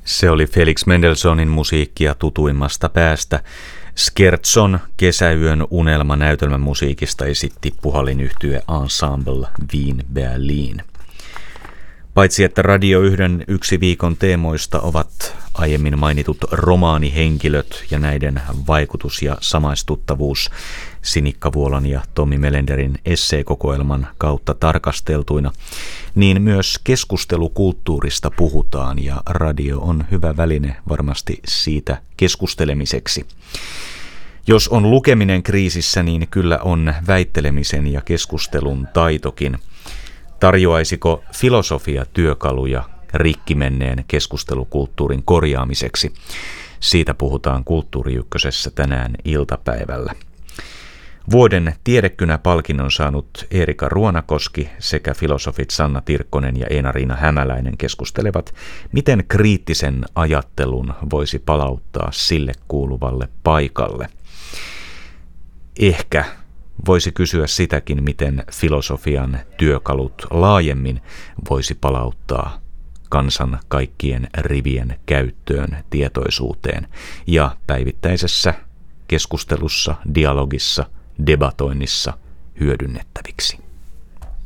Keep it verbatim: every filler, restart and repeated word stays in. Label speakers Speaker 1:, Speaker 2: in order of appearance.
Speaker 1: Se oli Felix Mendelssohnin musiikkia tutuimmasta päästä. Scherzon Kesäyön unelma näytelmän musiikista esitti puhallinyhtye Ensemble Wien Berlin. Paitsi että Radio yhden yksi viikon teemoista ovat aiemmin mainitut romaanihenkilöt ja näiden vaikutus ja samaistuttavuus Sinikka Vuolan ja Tommi Melenderin esseekokoelman kautta tarkasteltuina, niin myös keskustelukulttuurista puhutaan ja radio on hyvä väline varmasti siitä keskustelemiseksi. Jos on lukeminen kriisissä, niin kyllä on väittelemisen ja keskustelun taitokin. Tarjoaisiko filosofia työkaluja rikki menneen keskustelukulttuurin korjaamiseksi? Siitä puhutaan Kulttuuri Ykkösessä tänään iltapäivällä. Vuoden tiedekynä-palkinnon saanut Eerika Ruonakoski sekä filosofit Sanna Tirkkonen ja Eena-Riina Hämäläinen keskustelevat, miten kriittisen ajattelun voisi palauttaa sille kuuluvalle paikalle. Ehkä voisi kysyä sitäkin, miten filosofian työkalut laajemmin voisi palauttaa kansan kaikkien rivien käyttöön, tietoisuuteen ja päivittäisessä keskustelussa, dialogissa, debatoinnissa hyödynnettäviksi.